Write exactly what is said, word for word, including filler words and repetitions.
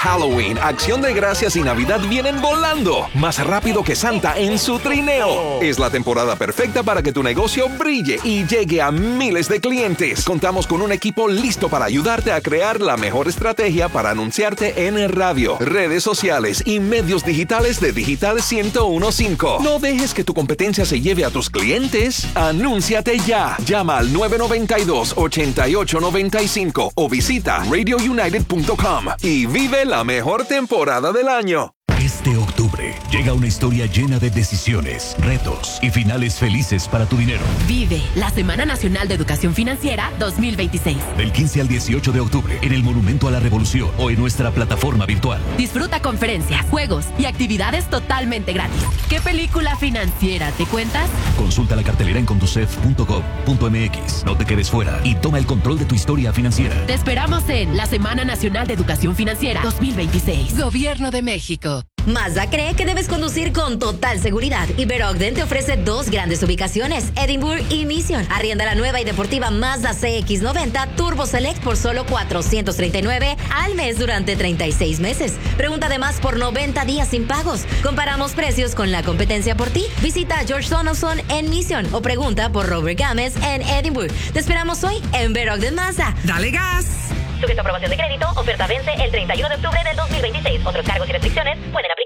Halloween, Acción de Gracias y Navidad vienen volando, más rápido que Santa en su trineo. Es la temporada perfecta para que tu negocio brille y llegue a miles de clientes. Contamos con un equipo listo para ayudarte a crear la mejor estrategia para anunciarte en radio, redes sociales y medios digitales de Digital ciento uno punto cinco. No dejes que tu competencia se lleve a tus clientes. Anúnciate ya. Llama al nueve nueve dos, ocho ocho nueve cinco o visita radio united punto com y vive la mejor temporada del año. Este octubre llega una historia llena de decisiones, retos y finales felices para tu dinero. Vive la Semana Nacional de Educación Financiera dos mil veintiséis. Del quince al dieciocho de octubre en el Monumento a la Revolución o en nuestra plataforma virtual. Disfruta conferencias, juegos y actividades totalmente gratis. ¿Qué película financiera te cuentas? Consulta la cartelera en conducef punto gov punto mx. No te quedes fuera y toma el control de tu historia financiera. Te esperamos en la Semana Nacional de Educación Financiera dos mil veintiséis. Gobierno de México. Mazda cree que debes conducir con total seguridad y Ver Ogden te ofrece dos grandes ubicaciones, Edinburgh y Mission. Arrienda la nueva y deportiva Mazda C X noventa Turbo Select por solo cuatrocientos treinta y nueve al mes durante treinta y seis meses. Pregunta además por noventa días sin pagos. Comparamos precios con la competencia por ti. Visita a George Donaldson en Mission o pregunta por Robert Gámez en Edinburgh. Te esperamos hoy en Ver Ogden Mazda. ¡Dale gas! Sujeto a aprobación de crédito, oferta vence el treinta y uno de octubre del dos mil veintiséis. Otros cargos y restricciones pueden aplicar.